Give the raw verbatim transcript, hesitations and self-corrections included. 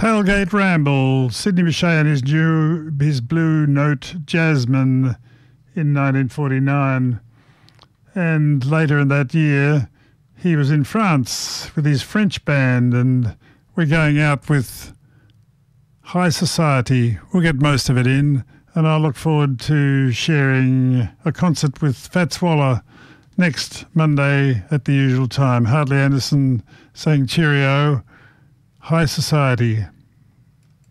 Tailgate Ramble, Sidney Bechet and his new, his Blue Note Jasmine in nineteen forty-nine. And later in that year, he was in France with his French band, and we're going out with High Society. We'll get most of it in, and I look forward to sharing a concert with Fats Waller next Monday at the usual time. Hartley Anderson saying cheerio. High Society.